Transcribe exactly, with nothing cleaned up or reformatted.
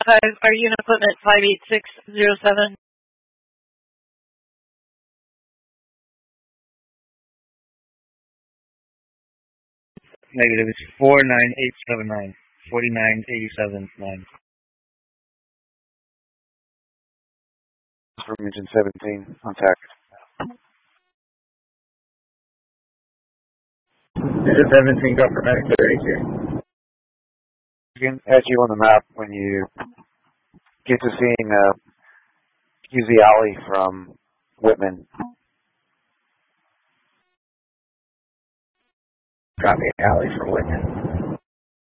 five, our unit equipment five eight six zero seven. Negative, it's four nine eight seven nine. forty-nine eighty-seven nine. From engine seventeen, contact. Engine seventeen, go for medic thirty-two. Again, as you on the map when you get to seeing uh, use the alley from Whitman. Copy, alley for Whitman.